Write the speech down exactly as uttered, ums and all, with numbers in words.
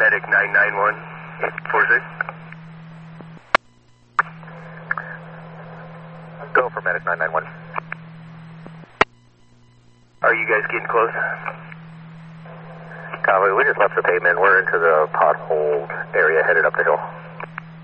Medic nine nine one four six. Go for Medic nine nine one. Are you guys getting close? Copy, we just left the pavement. We're into the pothole area headed up the hill.